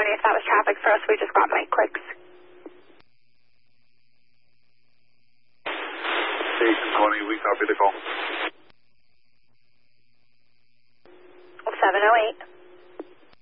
wondering if that was traffic for us. We just got Mike Clicks. Station 20, we copy the call. 708.